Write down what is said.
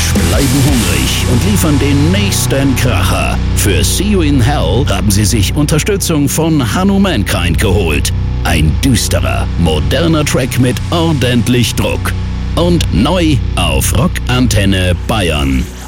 Trash bleiben hungrig und liefern den nächsten Kracher. Für See You in Hell haben sie sich Unterstützung von Hanno Mankind geholt. Ein düsterer, moderner Track mit ordentlich Druck. Und neu auf Rock Antenne Bayern.